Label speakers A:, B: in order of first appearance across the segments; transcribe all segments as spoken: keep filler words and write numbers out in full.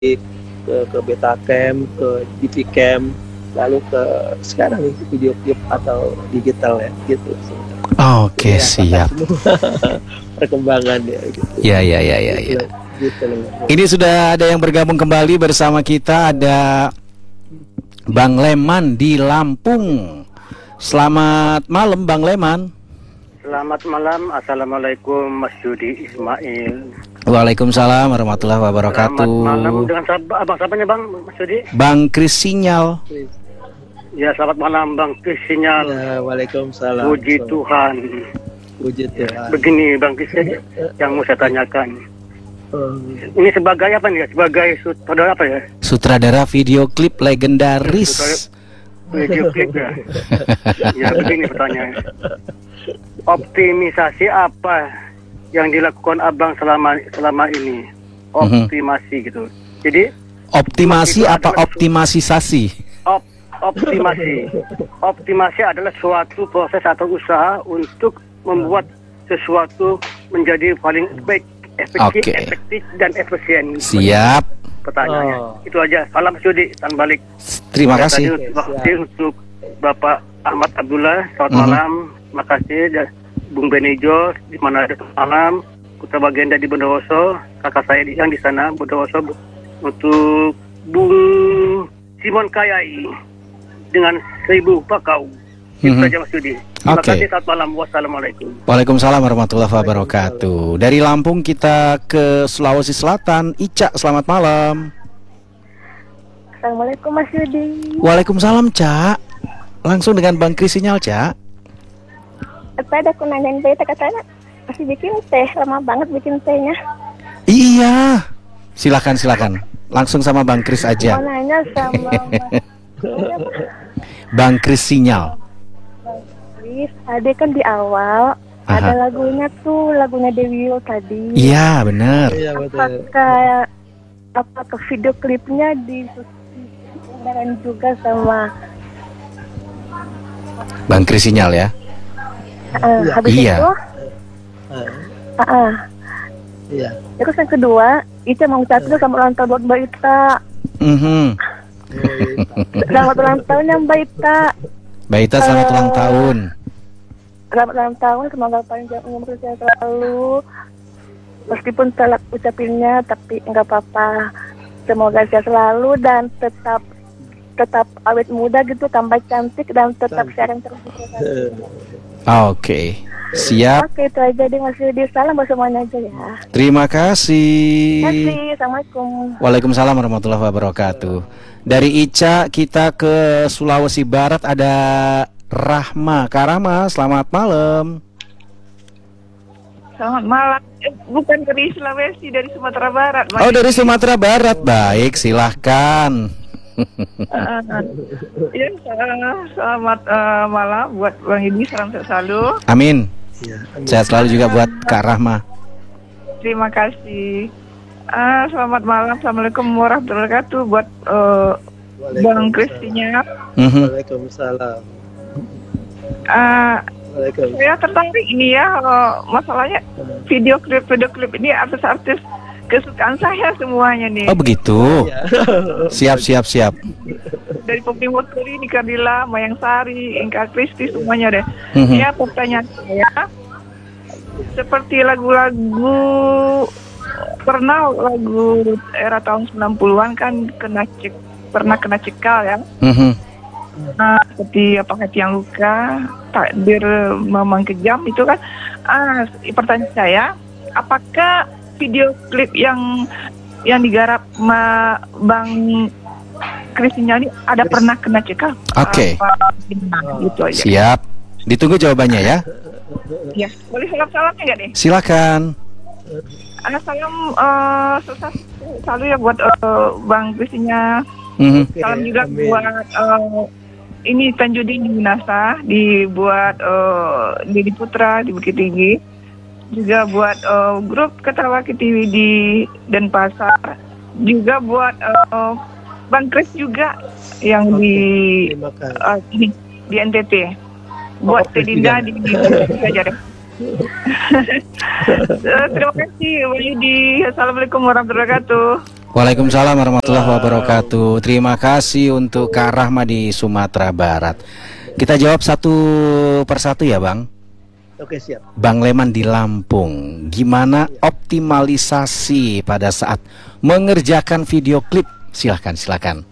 A: ke ke Beta Cam, ke D V Cam, lalu ke sekarang nih video klip atau digital ya gitu.
B: Oke, siap.
A: Perkembangan ya gitu.
B: Ya ya ya ya ya.
A: Gitu.
B: Ini sudah ada yang bergabung kembali bersama kita, ada Bang Leman di Lampung. Selamat malam Bang Leman.
C: Selamat malam, assalamualaikum Mas Yudi Ismail.
B: Waalaikumsalam warahmatullahi wabarakatuh.
C: Selamat malam dengan sab- abang siapanya Bang Mas Yudi?
B: Bang Kris Sinyal.
C: Ya, selamat malam Bang Kris Sinyal.
A: Ya, waalaikumsalam.
C: Puji Tuhan.
A: Puji Tuhan.
C: Begini Bang Kris, yang mau saya tanyakan.
A: Oh.
C: Ini sebagai apa nih? Sebagai sutradara apa ya?
B: Sutradara video klip legendaris.
C: Video klip ya. Ya, begini pertanyaannya. Optimisasi apa yang dilakukan Abang selama selama ini? Optimasi gitu. Jadi
B: optimasi apa optimisasi?
C: Op, optimasi. Optimasi adalah suatu proses atau usaha untuk membuat sesuatu menjadi paling baik, efektif,
B: Oke.
C: efektif dan efisien.
B: Siap.
C: Pertanyaannya.
A: Oh.
C: Itu aja. Salam Sudi, salam balik.
B: Terima
C: Dan
B: kasih.
C: tadi Terima kasih untuk Bapak Ahmad Abdullah. Selamat
B: Mhm.
C: malam. Terima kasih. Dan Bung Benijo di mana ada malam. Putra Bagenda di Bondowoso. Kakak saya di, yang di sana Bondowoso. Untuk Bung Simon Kayai dengan seribu bakau. Itu
B: Mhm.
C: saja Mas Yudi. Terima
B: Oke.
C: kasih. Selamat malam. Wassalamualaikum.
B: Waalaikumsalam warahmatullahi wabarakatuh. Dari Lampung kita ke Sulawesi Selatan. Ica, selamat malam.
D: Assalamualaikum Mas Yudi.
B: Waalaikumsalam, Cak. Langsung dengan Bang Kris Sinyal, Cak.
D: Apa ada aku nanyain beta katanya masih bikin teh, lama banget bikin tehnya.
B: Iya. Silakan, silakan. Langsung sama Bang Kris aja.
D: Mau nanya sama Mas
B: Bang Kris Sinyal.
D: Kris, ada kan di awal
B: Aha.
D: ada lagunya tuh, lagunya Dewi Yull tadi.
B: Iya, benar.
A: Iya betul.
D: Apakah apakah video klipnya disusun juga sama
B: Bang Kris Sinyal ya.
D: uh,
A: Iya.
D: habis
B: Iya.
D: itu
A: Ah,
D: uh, uh,
A: iya.
D: terus yang kedua Ica mau ucapin sama ulang tahun buat Mbak Ita.
B: Mhm.
D: Selamat ulang tahun ya Mbak Ita.
B: Mbak Ita, selamat
D: Eh,
B: ulang tahun.
D: Selamat ulang tahun, semoga panjang umur sehat selalu. Meskipun telat ucapinnya, tapi enggak apa-apa. Semoga sehat selalu dan tetap tetap awet muda gitu, tambah cantik dan tetap
A: Cantik.
D: sharing terus.
B: Oke. Siap.
D: Oke, itu aja deh Mas Yudi. Salam buat semuanya aja ya.
B: Terima kasih.
D: Terima kasih. Assalamualaikum.
B: Waalaikumsalam warahmatullahi wabarakatuh. Dari Ica kita ke Sulawesi Barat, ada Rahma. Kak Rahma, selamat malam.
E: Selamat malam. Eh, bukan dari Sulawesi, dari Sumatera Barat. Mas.
B: Oh, dari Sumatera Barat. Baik, silahkan.
E: Uh, ya, uh, selamat uh, malam buat Bang Yudi. Salam sehat selalu.
B: Amin.
A: Iya.
B: Sehat selalu juga buat Kak Rahma.
E: Terima kasih. Uh, selamat malam. Assalamualaikum warahmatullahi wabarakatuh buat uh, Bang Kristinya.
B: Mhm.
A: Waalaikumsalam.
E: Uh,
A: Waalaikumsalam.
E: saya tertarik ini ya, uh, masalahnya video klip video klip ini artis-artis kesukaan saya semuanya nih.
B: Oh, begitu.
A: Iya.
B: Siap, siap, siap.
E: Dari Poppy Muturi, Nika Dila, Mayang Sari, Inka Kristi, semuanya deh.
B: Mhm.
E: Ya, pertanyaan saya, seperti lagu-lagu pernah lagu era tahun sembilan puluhan kan kena cek, pernah kena cekal ya.
B: Mhm.
E: Nah, seperti apa hati yang luka, takdir memang kejam itu kan. Ah, pertanyaan saya, apakah video klip yang yang digarap ma Bang Kristinya ini ada
A: Kris.
E: pernah kena cekal?
B: Oke.
E: Apa gimana? Gitu aja.
B: Siap. Ditunggu jawabannya ya.
E: Ya, boleh salam-salamnya nggak nih?
B: Silakan.
E: Ada salam uh, sukses selalu ya buat uh, Bang Kristinya.
B: Mhm.
A: Oke,
E: Salam juga
A: amin.
E: buat uh, ini Tanjudin di Minasa, dibuat uh, Didi Putra di Bukit Tinggi. Juga buat uh, grup Ketawa K T V di Denpasar. Juga buat uh, Bang Kris juga yang
A: Oke,
E: di
A: terima kasih.
E: uh, ini di N T T. Buat
A: Oh,
E: Tedinda
A: Kris
E: di aja deh. Eh, Terima kasih Bang Yudi. Assalamualaikum warahmatullahi wabarakatuh.
B: Waalaikumsalam warahmatullahi wabarakatuh. Terima kasih untuk Kak Rahma di Sumatera Barat. Kita jawab satu persatu ya Bang.
A: Oke, siap.
B: Bang Leman di Lampung, gimana optimalisasi pada saat mengerjakan video klip? Silahkan, silahkan.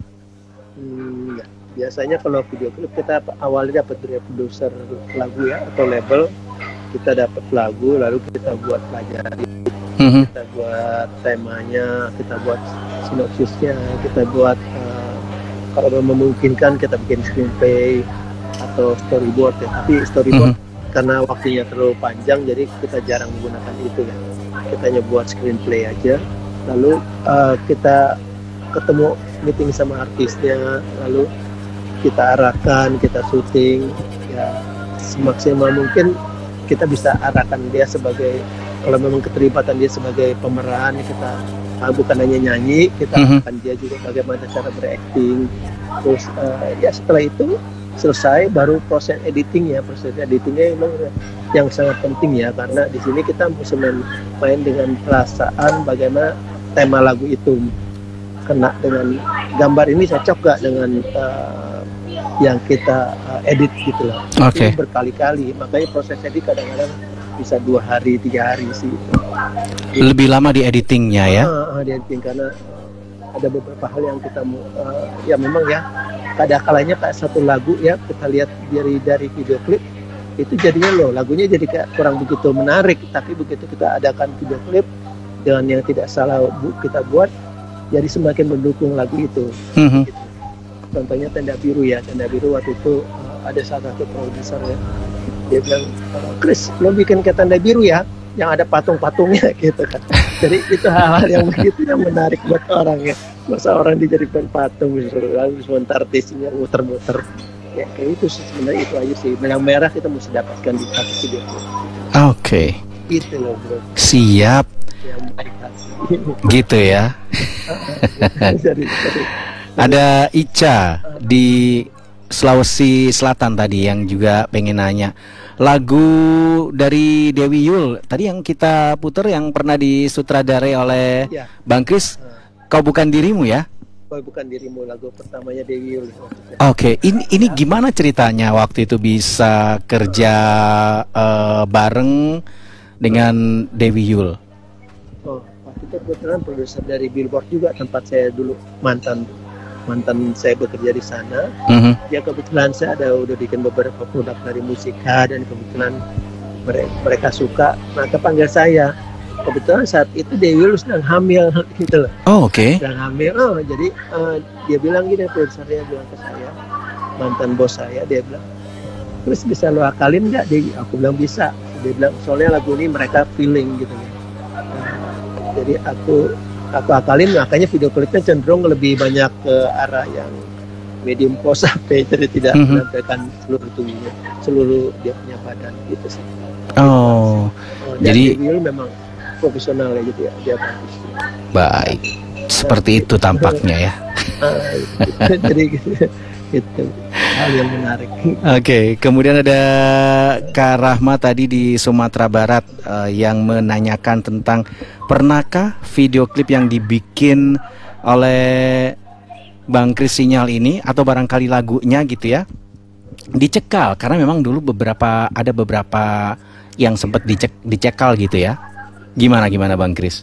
A: Hmm, ya. Biasanya kalau video klip kita awalnya dapat dari produser lagu ya atau label, kita dapat lagu lalu kita buat pelajari,
B: Mm-hmm.
A: kita buat temanya, kita buat sinopsisnya, kita buat uh, kalau memungkinkan kita bikin screenplay atau storyboard ya. Tapi storyboard
B: Mm-hmm.
A: karena waktunya terlalu panjang jadi kita jarang menggunakan itu ya. Kita hanya buat screenplay aja. Lalu uh, kita ketemu meeting sama artisnya, lalu kita arahkan, kita syuting ya semaksimal mungkin kita bisa arahkan dia sebagai, kalau memang keterlibatan dia sebagai pemeran, kita uh, bukan hanya nyanyi, kita
B: Mhm.
A: arahkan dia juga bagaimana cara berakting. Terus uh, ya setelah itu selesai baru proses editing ya, proses editingnya memang yang sangat penting ya, karena di sini kita mesti main, main dengan perasaan bagaimana tema lagu itu kena dengan gambar ini cocok gak dengan uh, yang kita uh, edit gitu loh.
B: Oke.
A: Itu berkali-kali, makanya proses edit kadang-kadang bisa dua hari tiga hari sih.
B: Lebih lama di editingnya ya.
A: Ah, ah, di editing karena uh, ada beberapa hal yang kita mau uh, ya memang ya kadang kalanya kayak satu lagu ya kita lihat dari dari video klip itu jadinya loh lagunya jadi kayak kurang begitu menarik, tapi begitu kita adakan video klip dengan yang tidak salah bu, kita buat jadi semakin mendukung lagu itu.
B: Mhm.
A: Gitu. Contohnya Tenda Biru ya, Tenda Biru waktu itu uh, ada salah satu produser ya, dia bilang, Chris lo bikin ke Tenda Biru ya yang ada patung-patungnya gitu kan. Jadi itu hal-hal yang begitu yang menarik buat orang ya. Masa orang dijadikan patung lalu sementara artisnya muter-muter ya kayak itu sih, sebenarnya itu aja sih. Benang merah kita mesti dapatkan di satu video klip.
B: Oke.
A: Itu loh bro,
B: Siap.
A: yang baik hati.
B: Gitu ya.
A: Jadi, jadi
B: Ada Ica di Sulawesi Selatan tadi yang juga pengen nanya lagu dari Dewi Yul tadi yang kita putar yang pernah disutradarai oleh
A: ya,
B: Bang Kris, Kau Bukan Dirimu ya.
A: Kau Bukan Dirimu lagu pertamanya Dewi Yul.
B: Oke, ini ini gimana ceritanya waktu itu bisa kerja eh, bareng dengan Dewi Yul?
A: Oh, waktu itu kebetulan produser dari Billboard juga tempat saya dulu mantan mantan saya bekerja di sana.
B: Mhm.
A: Ya kebetulan saya ada udah bikin beberapa produk dari musika dan kebetulan mereka, mereka suka, maka panggil saya. Kebetulan saat itu Dewi Yul sedang hamil gitu loh,
B: Oh, oke.
A: sedang hamil. Oh jadi uh, dia bilang gini, produsernya bilang ke saya, mantan bos saya, dia bilang, terus bisa lo akalin nggak? Dia, aku bilang bisa. Dia bilang soalnya lagu ini mereka feeling gitu ya. Nah, jadi aku aku akalin, makanya video klipnya cenderung lebih banyak ke arah yang medium pose sampai jadi tidak
B: Mhm.
A: menampilkan seluruh tubuhnya, seluruh dia punya badan gitu sih.
B: Oh,
A: Oh, dan
B: Jadi-
A: Dewi Yul memang profesional ya gitu ya, dia bagus.
B: baik. Seperti itu tampaknya ya.
A: Ah, gitu. Jadi gitu, itu hal yang menarik.
B: Oke, kemudian ada Kak Rahma tadi di Sumatera Barat eh, yang menanyakan tentang pernahkah video klip yang dibikin oleh Bang Kris Sinyal ini atau barangkali lagunya gitu ya dicekal, karena memang dulu beberapa ada beberapa yang sempat dicek dicekal gitu ya. Gimana gimana Bang Kris?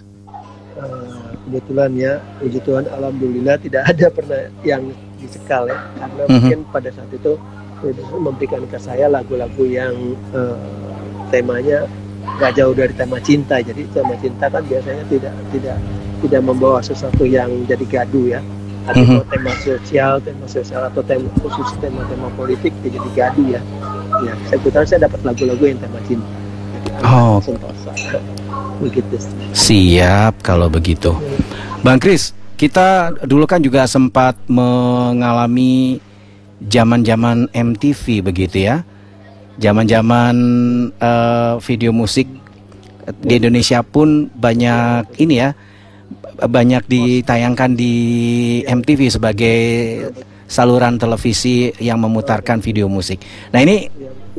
A: Uh, kebetulan ya, puji Tuhan alhamdulillah tidak ada pernah yang dicekal ya, karena
B: Mhm.
A: mungkin pada saat itu produser memberikan ke saya lagu-lagu yang uh, temanya nggak jauh dari tema cinta. Jadi tema cinta kan biasanya tidak tidak tidak membawa sesuatu yang jadi gaduh ya, tapi
B: Mhm.
A: kalau tema sosial, tema sosial atau tema khusus tema-tema politik jadi gaduh ya. Ya, saya kebetulan saya dapat lagu-lagu yang tema cinta. Jadi
B: Oh.
A: sentosa. Begitu sih.
B: Siap kalau begitu. Bang Kris, kita dulu kan juga sempat mengalami zaman-zaman M T V begitu ya. Zaman-zaman eh, video musik di Indonesia pun banyak ini ya, banyak ditayangkan di M T V sebagai saluran televisi yang memutarkan video musik. Nah ini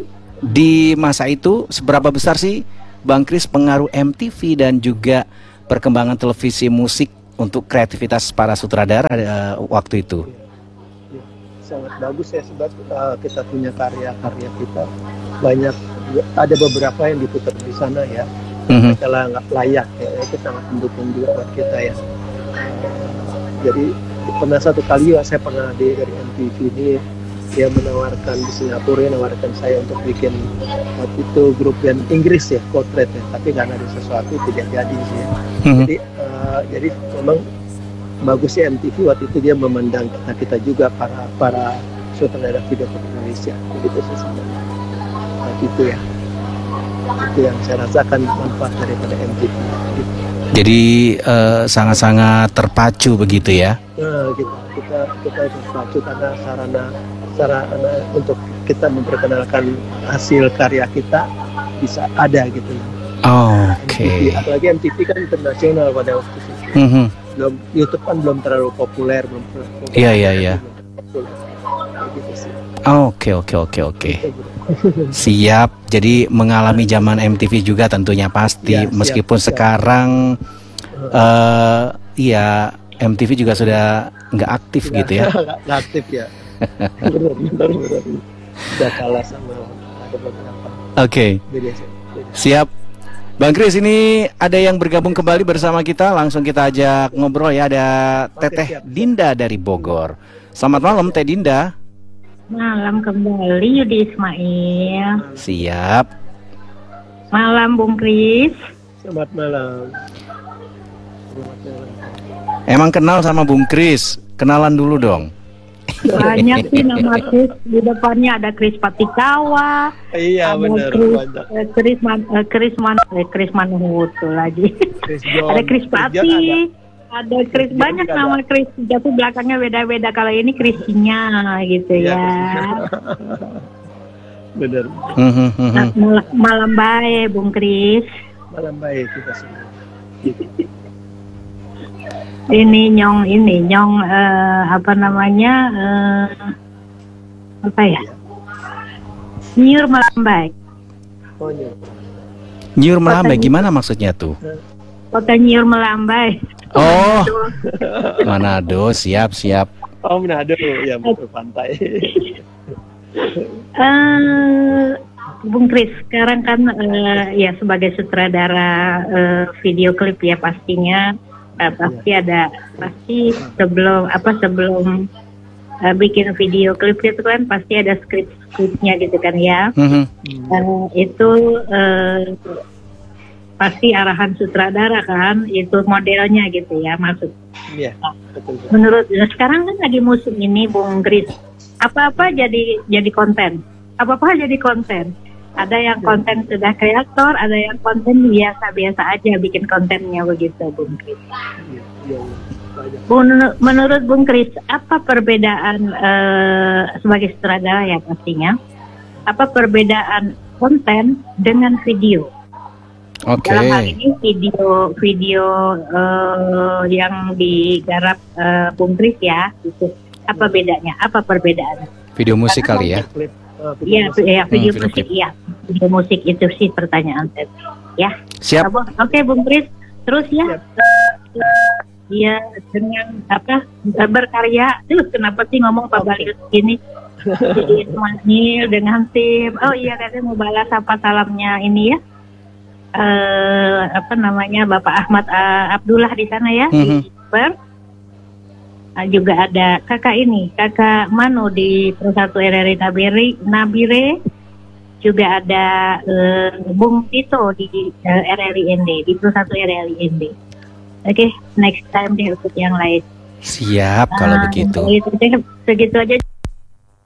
B: di masa itu seberapa besar sih Bang Kris pengaruh M T V dan juga perkembangan televisi musik untuk kreativitas para sutradara uh, waktu itu.
A: Ya, sangat bagus ya sebab uh, kita punya karya-karya kita banyak, ada beberapa yang diputar di sana ya.
B: Mm-hmm.
A: Kalau nggak layak ya, itu sangat mendukung juga buat kita ya. Jadi pernah satu kali ya saya pernah di dari M T V ini, dia menawarkan di Singapura, ya, menawarkan saya untuk bikin waktu itu grup yang Inggris ya, Portrait ya, tapi karena ada sesuatu tidak jadi sih ya.
B: Mm-hmm.
A: Jadi uh, jadi memang bagusnya M T V waktu itu dia memandang kita kita juga para para sutradara video klip Indonesia, begitu sih sebenarnya. Nah, gitu ya. Itu yang saya rasakan manfaat daripada M T V. Gitu.
B: Jadi uh, sangat-sangat terpacu begitu ya?
A: Nah, kita kita kita terpacu karena sarana sarana untuk kita memperkenalkan hasil karya kita bisa ada gitu.
B: Oh, Oke. Okay.
A: Apalagi M T V kan internasional pada waktu itu.
B: Mm-hmm.
A: Belum YouTube kan belum terlalu populer, belum populer.
B: Iya iya iya.
A: Gitu
B: Oke oke oke oke. Siap. Jadi mengalami zaman M T V juga tentunya pasti. Ya, meskipun siap, sekarang siap. Uh, iya M T V juga sudah nggak aktif nggak, gitu ya.
A: Nggak aktif ya. Benar benar benar. Sudah kalah sama ada beberapa.
B: Oke. Okay. Siap. Bang Kris, ini ada yang bergabung kembali bersama kita. Langsung kita ajak ngobrol ya. Ada Teteh siap, siap. Dinda dari Bogor. Selamat malam Teh Dinda.
F: Malam kembali Yudi Ismail.
B: Siap.
F: Malam Bung Kris.
A: Selamat malam. Selamat malam.
B: Emang kenal sama Bung Kris? Kenalan dulu dong.
F: Banyak sih nama Kris. Di depannya ada Kris Patikawa.
A: Iya benar.
F: Kris Man, Kris Man, Kris Manhutu lagi. Chris John, ada Kris Pati. Ada Kris, banyak nama Kris, tapi belakangnya beda-beda. Kalau ini Krisnya gitu ya.
A: Benar.
F: Nah, mal malam baik, Bung Kris.
A: Malam baik kita semua.
F: Ini nyong, ini nyong uh, apa namanya? Uh, apa ya? Nyur malam baik.
A: Oh, nyur.
B: Nyur melambai, gimana maksudnya tuh?
F: Kota Nyur melambai.
B: Oh, Manado, siap siap.
A: Oh Manado, ya betul pantai.
F: uh, Bung Kris, sekarang kan uh, ya sebagai sutradara uh, video klip ya pastinya uh, pasti ada pasti sebelum apa sebelum uh, bikin video klip itu kan pasti ada skrip-skripnya gitu kan ya. Mm-hmm. uh, itu uh, pasti arahan sutradara kan, itu modelnya gitu ya maksud. Iya. Betul. Menurut sekarang kan lagi musim ini Bung Kris, apa-apa jadi jadi konten, apa-apa jadi konten. Ada yang konten sudah kreator, ada yang konten biasa-biasa aja bikin kontennya begitu Bung Kris. Ya, ya, menurut Bung Kris, apa perbedaan uh, sebagai sutradara ya pastinya? Apa perbedaan konten dengan video?
B: Oke. Okay.
F: Dalam hal ini video video uh, yang digarap uh, Bung Kris ya, itu apa bedanya? Apa perbedaan?
B: Video musik kali ya?
F: Iya, ya, video hmm, musik ya. Video musik itu sih pertanyaan saya. Ya.
B: Siap.
F: Oke, okay, Bung Kris. Terus ya, dia uh, dengan apa berkarya. Terus kenapa sih ngomong Pak Balius gini? Jadi Ismail dengan tim. Oh iya, katanya mau balas apa salamnya ini ya. Uh, apa namanya Bapak Ahmad uh, Abdullah di sana ya, mm-hmm. di Ber. Uh, juga ada kakak ini, kakak Manu di Persatu R R I Nabire, Nabire. Juga ada uh, Bung Tito di uh, R R I N D, di Persatu R R I N D. Oke, okay, next time deh ikut yang lain.
B: Siap kalau uh, begitu.
F: Segitu aja.